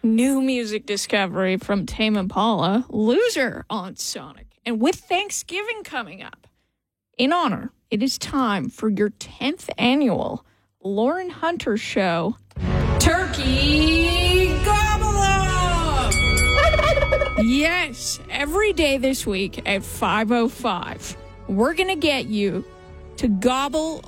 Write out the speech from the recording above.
New music discovery from Tame Impala, Loser on Sonic. And with Thanksgiving coming up, in honor, it is time for your 10th annual Lauren Hunter Show, Turkey Gobble Up! Yes, every day this week at 5:05, we're going to get you to gobble